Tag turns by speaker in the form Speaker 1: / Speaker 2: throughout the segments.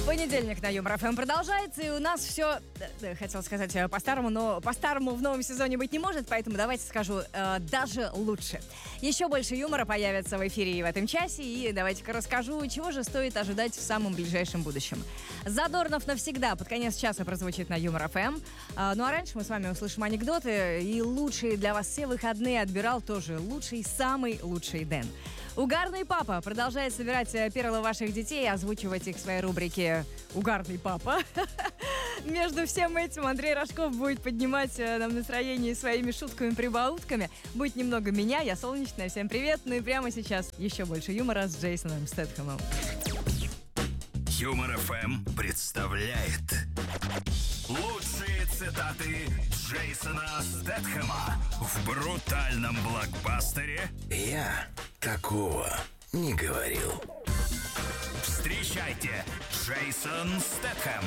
Speaker 1: Понедельник на Юмор ФМ продолжается, и у нас все, хотел сказать по-старому, но по-старому в новом сезоне быть не может, поэтому давайте скажу даже лучше. Еще больше юмора появится в эфире и в этом часе, и давайте-ка расскажу, чего же стоит ожидать в самом ближайшем будущем. Задорнов навсегда под конец часа прозвучит на Юмор ФМ. Ну а раньше мы с вами услышим анекдоты, и лучшие для вас все выходные отбирал тоже лучший, самый лучший Дэн. Угарный папа продолжает собирать перла ваших детей и озвучивать их в своей рубрике «Угарный папа». Между всем этим Андрей Рожков будет поднимать нам настроение своими шутками-прибаутками. Будет немного меня, я солнечная. Всем привет. Ну и прямо сейчас еще больше юмора с Джейсоном Стэтхэмом.
Speaker 2: Юмор ФМ представляет лучшие цитаты Джейсона Стэтхэма в брутальном блокбастере
Speaker 3: «Я такого не говорил».
Speaker 2: Встречайте, Джейсон Стэтхэм.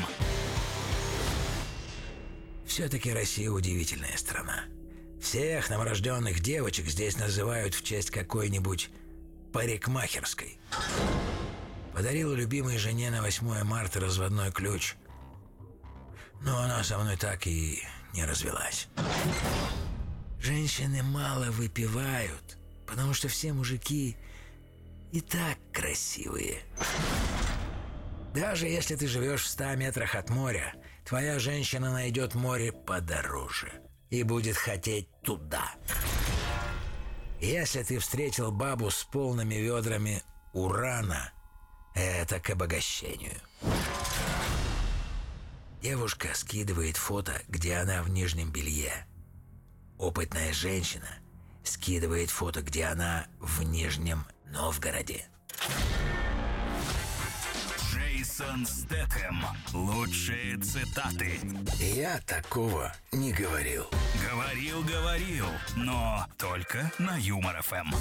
Speaker 3: Все-таки Россия удивительная страна. Всех новорожденных девочек здесь называют в честь какой-нибудь парикмахерской. Подарил любимой жене на 8 марта разводной ключ, но она со мной так и не развелась. Женщины мало выпивают, потому что все мужики и так красивые. Даже если ты живешь в 100 метрах от моря, твоя женщина найдет море подороже и будет хотеть туда. Если ты встретил бабу с полными ведрами урана, это к обогащению. Девушка скидывает фото, где она в нижнем белье. Опытная женщина скидывает фото, где она в Нижнем Новгороде.
Speaker 2: Джейсон Стэтхэм. Лучшие цитаты.
Speaker 3: Я такого не говорил.
Speaker 2: Говорил, но только на Юмор ФМ.